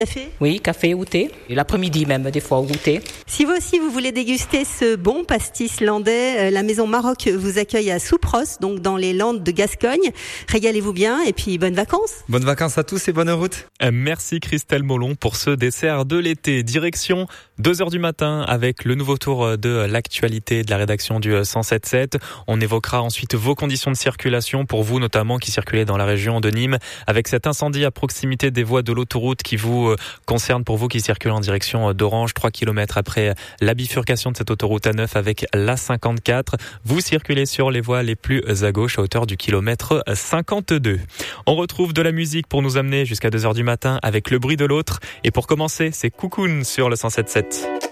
Café ? Oui, café ou thé. Et l'après-midi même, des fois, ou thé. Si vous aussi vous voulez déguster ce bon pastis landais, la Maison Maroc vous accueille à Soupros, donc dans les Landes de Gascogne. Régalez-vous bien et puis bonnes vacances. Bonnes vacances à tous et bonne route. Merci Christelle Molon pour ce dessert de l'été. Direction 2h du matin avec le nouveau tour de l'actualité de la rédaction du 107.7. On évoquera ensuite vos conditions de circulation pour vous notamment qui circulez dans la région de Nîmes avec cet incendie à proximité des voies de l'autoroute qui vous concerne pour vous qui circulez en direction d'Orange, 3 km après la bifurcation de cette autoroute A9 avec l'A54. Vous circulez sur les voies les plus à gauche à hauteur du kilomètre 52. On retrouve de la musique pour nous amener jusqu'à 2h du matin avec Le bruit de l'autre. Et pour commencer, c'est Cocoon sur le 107.7.